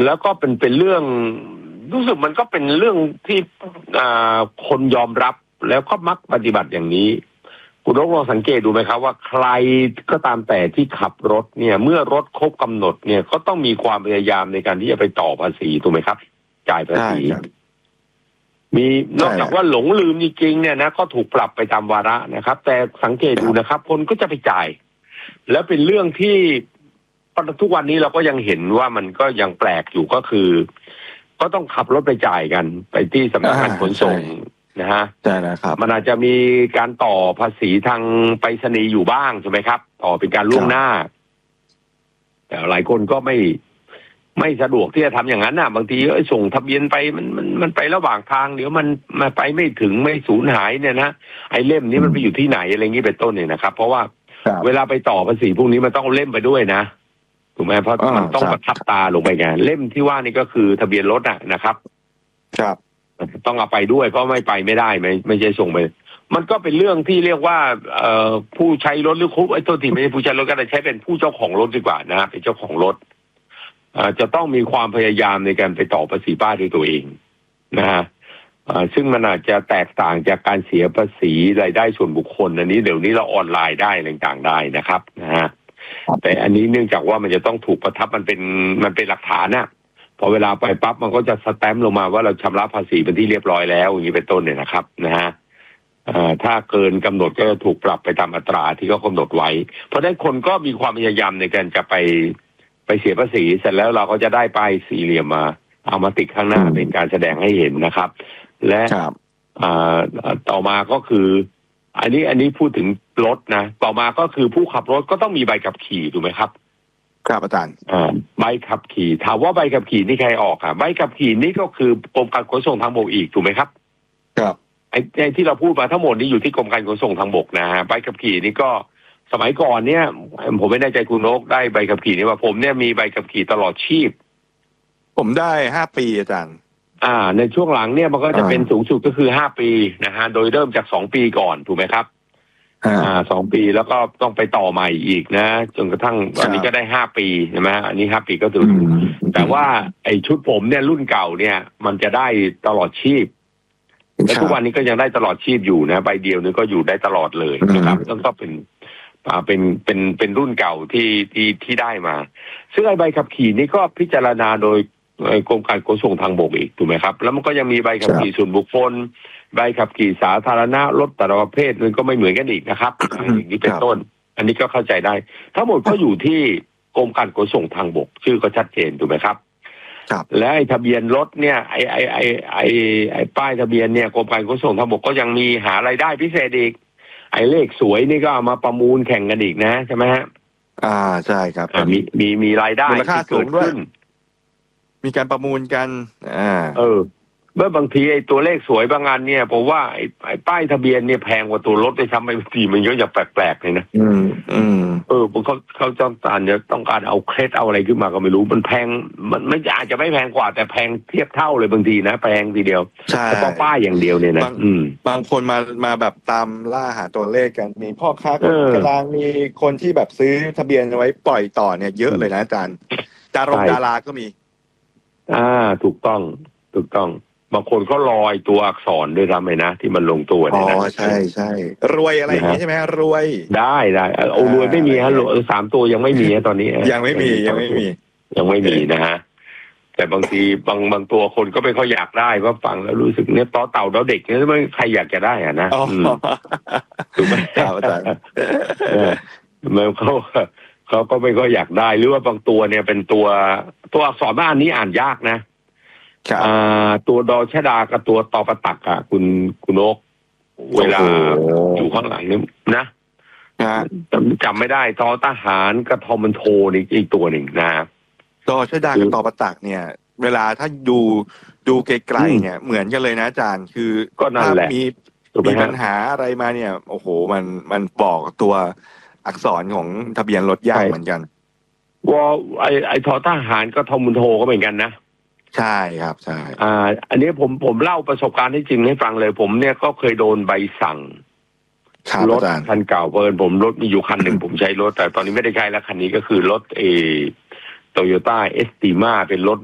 แล้วก็เป็นเรื่องรู้สึกมันก็เป็นเรื่องที่คนยอมรับแล้วก็มักปฏิบัติอย่างนี้คุณลองสังเกตดูไหมครับว่าใครก็ตามแต่ที่ขับรถเนี่ยเมื่อรถครบกำหนดเนี่ยก็ต้องมีความพยายามในการที่จะไปต่อภาษีถูกไหมครับจ่ายภาษีมีนอกจากว่าหลงลืมจริงๆเนี่ยนะก็ถูกปรับไปตามวาระนะครับแต่สังเกตดูนะครับคนก็จะไปจ่ายแล้วเป็นเรื่องที่ทุกวันนี้เราก็ยังเห็นว่ามันก็ยังแปลกอยู่ก็คือก็ต้องขับรถไปจ่ายกันไปที่สำนักงานขนส่งนะฮะใช่นะครับมันอาจจะมีการต่อภาษีทางไปรษณีย์อยู่บ้างใช่ไหมครับต่อเป็นการล่วงหน้าแต่หลายคนก็ไม่สะดวกที่จะทำอย่างนั้นน่ะบางทีส่งทะเบียนไปมันไประหว่างทางเดี๋ยวมันไปไม่ถึงไม่สูญหายเนี่ยนะไอ้เล่มนี้มันไปอยู่ที่ไหนอะไรอย่างนี้เป็นต้นเนี่ยนะครับเพราะว่าเวลาไปต่อภาษีพวกนี้มันต้องเล่มไปด้วยนะถูกไหมเพราะมันต้องประทับตาลงไปไงเล่มที่ว่านี่ก็คือทะเบียนรถนะครับครับต้องเอาไปด้วยเพราะไม่ได้ไม่ใช่ส่งไปมันก็เป็นเรื่องที่เรียกว่าผู้ใช้รถหรือคุไอ้ตัวที่ไม่ใช่ผู้ใช้รถก็ได้ใช้เป็นผู้เจ้าของรถดีกว่านะเป็นเจ้าของรถจะต้องมีความพยายามในการไปต่อภาษีป้ายด้วยตัวเองนะฮะซึ่งมันอาจจะแตกต่างจากการเสียภาษีรายได้ส่วนบุคคลอันนี้เดี๋ยวนี้เราออนไลน์ได้ต่างๆได้นะครับนะฮะแต่อันนี้เนื่องจากว่ามันจะต้องถูกประทับมันเป็นหลักฐานนะพอเวลาไปปั๊บมันก็จะสแตมป์ลงมาว่าเราชำระภาษีเป็นที่เรียบร้อยแล้วอย่างนี้เป็นต้นเนี่ยนะครับนะฮะถ้าเกินกำหนดก็จะถูกปรับไปตามอัตราที่เขากำหนดไว้เพราะฉะนั้นคนก็มีความพยายามในการจะไปเสียภาษีเสร็จแล้วเราก็จะได้ป้ายสี่เหลี่ยมมาเอามาติดข้างหน้าเป็นการแสดงให้เห็นนะครับและต่อมาก็คืออันนี้พูดถึงรถนะต่อมาก็คือผู้ขับรถก็ต้องมีใบขับขี่ถูกไหมครับครับอาจารย์ใบขับขี่ถามว่าใบขับขี่นี่ใครออกใบขับขี่นี่ก็คือกรมการขนส่งทางบกอีกถูกไหมครับครับไอ้ที่เราพูดมาทั้งหมดนี้อยู่ที่กรมการขนส่งทางบกนะฮะใบขับขี่นี่ก็สมัยก่อนเนี่ยผมไม่แน่ใจคุณนกได้ใบขับขี่นี่ว่าผมเนี่ยมีใบขับขี่ตลอดชีพผมได้5 ปีอาจารย์ในช่วงหลังเนี่ยมันก็จะเป็นสูงสุดก็คือ5 ปีนะฮะโดยเริ่มจาก2 ปีก่อนถูกไหมครับ2 ปีแล้วก็ต้องไปต่อใหม่อีกนะจนกระทั่งตอนนี้ก็ได้5 ปีใช่ไหมอันนี้5 ปีก็ถือแต่ว่าไอ้ชุดผมเนี่ยรุ่นเก่าเนี่ยมันจะได้ตลอดชีพและทุกวันนี้ก็ยังได้ตลอดชีพอยู่นะใบเดียวนี่ก็อยู่ได้ตลอดเลยนะครับต้องก็เป็นรุ่นเก่าที่ได้มาซึ่งไอ้ใบขับขี่นี่ก็พิจารณาโดยกรมการขนส่งทางบกอีกถูกไหมครับแล้วมันก็ยังมีใบขับขี่ส่วนบุคคลใบขับขี่สาธารณะรถแต่ละประเภทมันก็ไม่เหมือนกันอีกนะครับอย่างนี้เป็นต้นอันนี้ก็เข้าใจได้ทั้งหมดก็อยู่ที่กรมการขนส่งทางบกชื่อก็ชัดเจนถูกไหมครับและไอ้ทะเบียนรถเนี่ยไอ้ป้ายทะเบียนเนี่ยกรมการขนส่งทางบกก็ยังมีหารายได้พิเศษอีกไอ้เลขสวยนี่ก็เอามาประมูลแข่งกันอีกนะใช่ไหมฮะใช่ครับมีรายได้มูลค่าสูงด้วยมีการประมูลกันเมื่อบางทีไอ้ตัวเลขสวยบางอันเนี่ยผมว่าไอ้ป้ายทะเบียนเนี่ยแพงกว่าตัวรถไปทำไปบางทีมันเยอะอย่างแปลกๆเลยนะเขาต้องการเอาเคล็ดเอาอะไรขึ้นมาก็ไม่รู้มันแพงมันไม่อาจจะไม่แพงกว่าแต่แพงเทียบเท่าเลยบางทีนะแพงทีเดียวเฉพาะป้ายอย่างเดียวเนี่ยนะบางคนมาแบบตามล่าหาตัวเลขกันมีพ่อค้ากลางมีคนที่แบบซื้อทะเบียนไว้ปล่อยต่อเนี่ยเยอะเลยนะอาจารย์ดาราก็มีถูกต้องบางคนเขาลอยตัวอักษรด้วยซ้ำเลยนะที่มันลงตัวเนี่ยนะใช่รวยอะไรอย่างนี้ใช่ไหมรวยได้รวยไม่มีฮะ3 ตัวยังไม่มีตอนนี้ยังไม่มีนะฮะแต่บางทีบางตัวคนก็ไม่ค่อยอยากได้เพราะฟังแล้วรู้สึกเนี่ยต่อเต่าแล้วเด็กเนี่ยไม่ใครอยากจะได้นะถูกไหมครับอาจารย์เขาก็ไม่ค่อยอยากได้หรือว่าบางตัวเนี่ยเป็นตัวอักษรบ้านนี้อ่านยากนะตัวดอชดากับตัวตอประตักคุณโอ๊คเวลาอยู่ข้างหลังนี่นะจำไม่ได้ตอทหารกับทอมันโทนี่อีกตัวหนึ่งนะดอชดากับตอประตักเนี่ยเวลาถ้าดูไกลๆเนี่ยเหมือนกันเลยนะอาจารย์คือก็นั่นแหละมีปัญหาอะไรมาเนี่ยโอ้โหมันบอกตัวอักษรของทะเบียนรถยากเหมือนกันว่าไอ้ทอทหารก็ทอมันโทก็เหมือนกันนะใช่ครับใช่อันนี้ผมเล่าประสบการณ์ที่จริงให้ฟังเลยผมเนี่ยก็เคยโดนใบสั่งรถคันเก่าผมรถมีอยู่คันหนึ่งผมใช้รถแต่ตอนนี้ไม่ได้ใช้แล้วคันนี้ก็คือรถโตโยต้าเอสติมาเป็นรถ